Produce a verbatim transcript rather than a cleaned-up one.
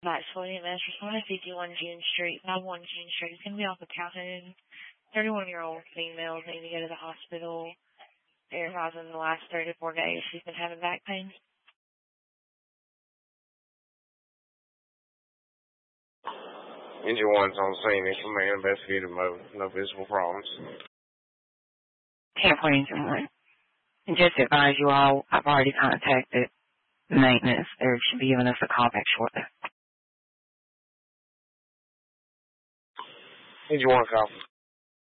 Maxwell E M S, responding to fifty-one June Street, fifty-one June Street. It's going to be off of Calhoun. thirty-one-year-old female needing to go to the hospital. They're advising the last three to four days she's been having back pain. Engine one's on scene. It's from an investigative mode. No visible problems. ten point Engine one. And just to advise you all, I've already contacted maintenance. They should be giving us a call back shortly. Engine one call.